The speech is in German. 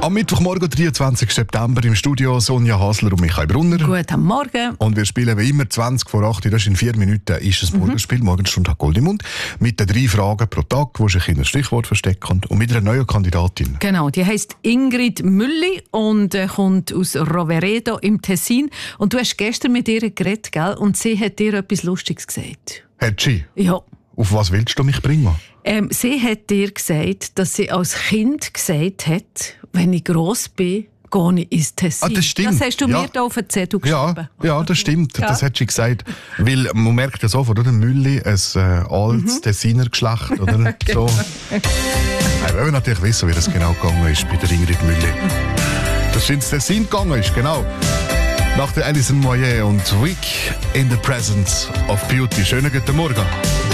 Am Mittwochmorgen, 23. September, im Studio Sonja Hasler und Michael Brunner. Guten Morgen. Und wir spielen wie immer 20 vor 8, das ist in 4 Minuten, ist ein Morgenspiel, Morgenstunde hat Gold im Mund, mit den 3 Fragen pro Tag, wo sich in ein Stichwort verstecken und mit einer neuen Kandidatin. Genau, die heisst Ingrid Mülli und kommt aus Roveredo im Tessin. Und du hast gestern mit ihr geredet, gell? Und sie hat dir etwas Lustiges gesagt. Hat sie? Ja. Auf was willst du mich bringen? Sie hat dir gesagt, dass sie als Kind gesagt hat, wenn ich gross bin, gehe ich ins Tessin. Das stimmt. Das hast du mir hier auf den Zettel geschrieben. Ja, das stimmt. Ja. Das hat sie gesagt. Weil man merkt ja sofort, oder? Mülli, ein altes Tessiner Geschlecht, oder? So. Wir wollen natürlich wissen, wie das genau gegangen ist bei der Ingrid Mülli. Dass sie ins Tessin gegangen ist, genau. Nach der Alison Moyet und Week in the Presence of Beauty. Schönen guten Morgen.